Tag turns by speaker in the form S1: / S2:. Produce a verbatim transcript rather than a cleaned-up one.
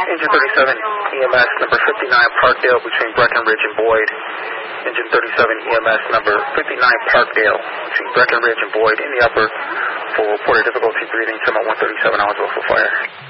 S1: Engine thirty-seven E M S number fifty-nine Parkdale between Breckenridge and Boyd. Engine thirty-seven E M S number fifty-nine Parkdale between Breckenridge and Boyd in the upper for reported difficulty breathing, Tema one thirty-seven eligible for fire.